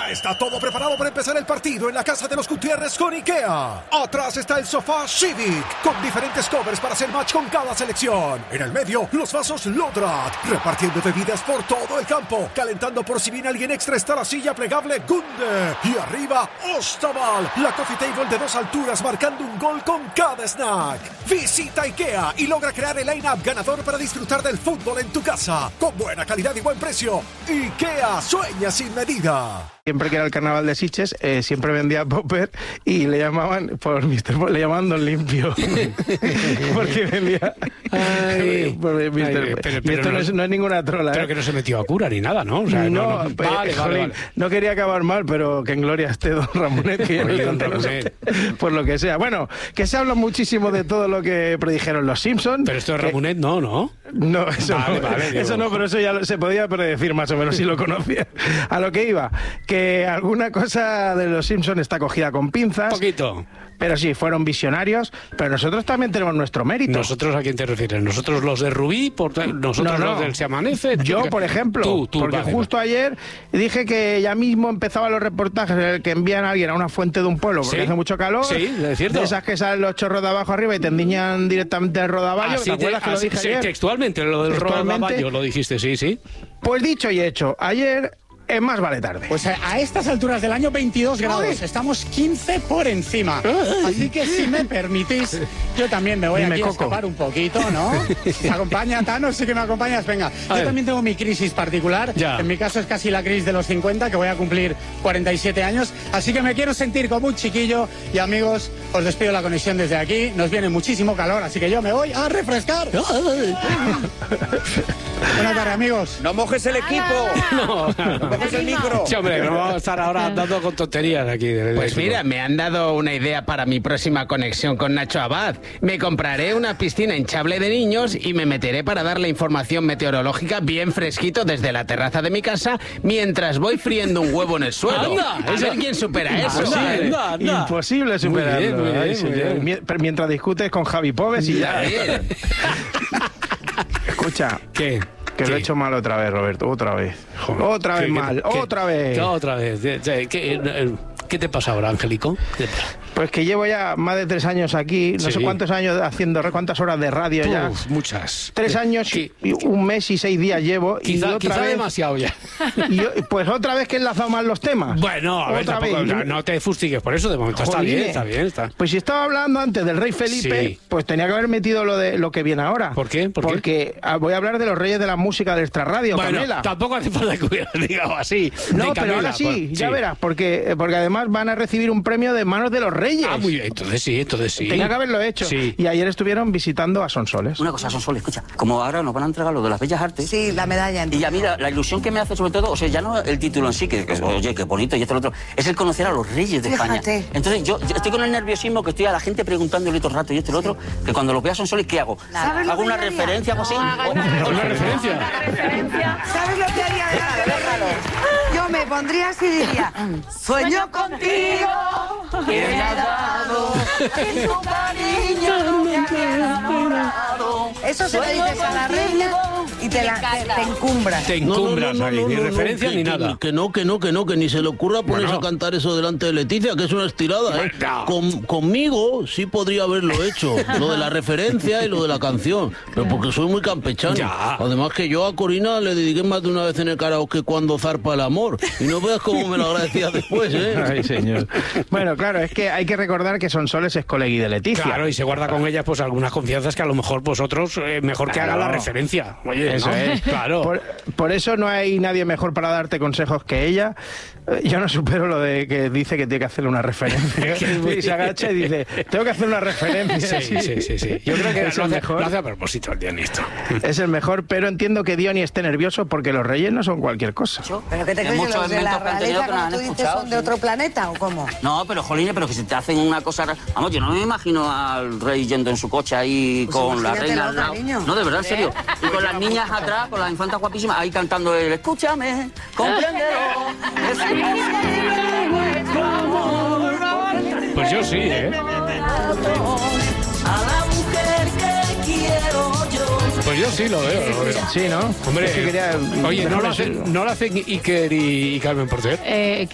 Ya está todo preparado para empezar el partido en la casa de los Gutiérrez con IKEA. Atrás está el sofá Civic, con diferentes covers para hacer match con cada selección. En el medio, los vasos Lodrat, repartiendo bebidas por todo el campo. Calentando por si viene alguien extra está la silla plegable Gunde. Y arriba, Ostaval, la coffee table de 2 alturas marcando un gol con cada snack. Visita IKEA y logra crear el line-up ganador para disfrutar del fútbol en tu casa. Con buena calidad y buen precio. IKEA, sueña sin medida. Siempre que era el carnaval de Sitges, siempre vendía popper y le llamaban, le llamaban Don Limpio. Porque vendía... Pero esto no es ninguna trola. Pero que no se metió a cura ni nada, ¿no? O sea, vale. No quería acabar mal, pero que en gloria esté Don Ramonet, que por lo que sea. Bueno, que se habla muchísimo de todo lo que predijeron los Simpsons. Pero esto de Ramonet no. No, eso vale, no, pero eso ya se podía predecir más o menos si lo conocía. A lo que iba, que alguna cosa de los Simpsons está cogida con pinzas. Poquito. Pero sí, fueron visionarios, pero nosotros también tenemos nuestro mérito. ¿Nosotros a quién te refieres? ¿Nosotros los de Rubí? ¿Nosotros los del Se Amanece? Yo, por ejemplo, porque justo ayer dije que ya mismo empezaban los reportajes en el que envían a alguien a una fuente de un pueblo porque hace mucho calor. Sí, es cierto. De esas que salen los chorros de abajo arriba y te endiñan directamente el rodaballo. ¿Te acuerdas que lo dije ayer? Textualmente, lo del rodaballo lo dijiste, sí. Pues dicho y hecho, ayer... Es más vale tarde. Pues a estas alturas del año 22 grados, estamos 15 por encima. Así que si me permitís, yo también me voy a escapar un poquito, ¿no? ¿Me acompaña, Thanos? Sí que me acompañas, venga. Yo también tengo mi crisis particular. En mi caso es casi la crisis de los 50, que voy a cumplir 47 años. Así que me quiero sentir como un chiquillo. Y amigos, os despido la conexión desde aquí. Nos viene muchísimo calor, así que yo me voy a refrescar. Buenas tardes, amigos. No mojes el equipo. No mojes el micro. Sí, hombre, no vamos a estar ahora andando con tonterías aquí. Pues mira, me han dado una idea para mi próxima conexión con Nacho Abad. Me compraré una piscina hinchable de niños y me meteré para darle información meteorológica bien fresquito desde la terraza de mi casa mientras voy friendo un huevo en el suelo. ¡Anda! A ver quién supera eso. Anda. Imposible superarlo. Muy bien. Mientras discutes con Javi Pobes y ya. Escucha. ¿Qué? Que lo he hecho mal otra vez, Roberto. Otra vez mal. Otra vez. ¿Qué te pasa ahora, Angélico? Pues que llevo ya más de 3 años aquí, no sé cuántos años haciendo, cuántas horas de radio ya. Muchas. 3 años, y 1 mes y 6 días llevo. Quizá demasiado ya. Pues otra vez que he enlazado mal los temas. Bueno, a ver, tampoco, no te fustigues por eso, de momento está bien. Pues si estaba hablando antes del rey Felipe, pues tenía que haber metido lo que viene ahora. ¿Por qué? Porque voy a hablar de los reyes de la música del extrarradio, bueno, Camela. Tampoco hace falta que hubiera digamos así. No, pero ahora sí, ya verás, porque además van a recibir un premio de manos de los reyes. Ah, muy bien, entonces sí. Tenía que haberlo hecho. Sí. Y ayer estuvieron visitando a Sonsoles. Una cosa, Sonsoles, escucha, como ahora nos van a entregar lo de las Bellas Artes. Sí, la medalla. Y ya mira, la ilusión que me hace sobre todo, o sea, ya no el título en sí, que oye, qué bonito y esto y lo otro, es el conocer a los reyes de España. Entonces yo estoy con el nerviosismo que estoy a la gente preguntándole todo el rato y esto y lo otro, que cuando lo vea a Sonsoles, ¿qué hago? ¿Hago una referencia o así? ¿Una referencia? ¿Sabes lo que haría? Déjalo. Yo me pondría así y diría, sueño contigo, que me has dado, en tu cariño me he enamorado. Eso se lo dices a la reina y te encumbras. Te encumbras ahí, ni referencia ni nada. Que ni se le ocurra ponerse a cantar eso delante de Leticia, que es una estirada, ¿eh? Conmigo sí podría haberlo hecho, lo de la referencia y lo de la canción, pero porque soy muy campechano. Además que yo a Corina le dediqué más de una vez en el karaoke Cuando zarpa el amor, y no veas cómo me lo agradecía después, ¿eh? Ay, señor. Bueno, claro, es que hay que recordar que Sonsoles es colegui de Leticia. Claro, y se guarda con ella pues algunas confianzas que a lo mejor vosotros mejor que haga la referencia. Oye, eso es. Claro. Por eso no hay nadie mejor para darte consejos que ella. Yo no supero lo de que dice que tiene que hacerle una referencia. Y se agacha y dice, tengo que hacer una referencia. Sí. Yo creo que es el mejor. Lo hace a propósito el Diony esto. Es el mejor, pero entiendo que Diony esté nervioso porque los reyes no son cualquier cosa. ¿Pero qué te crees, que los de la realeza, como tú dices, son de otro planeta o cómo? No, pero jolines, pero que si te hacen una cosa... Vamos, yo no me imagino al rey yendo en su coche ahí pues con la reina al lado. No, de verdad, en serio. Y con las niñas atrás, con las infantas guapísimas, ahí cantando el escúchame, compréndelo. Pues yo sí, ¿eh? A la mujer que quiero yo. Pues yo sí lo veo. Sí, ¿no? Hombre, es que oye, no lo hacen Iker y Carmen Porter.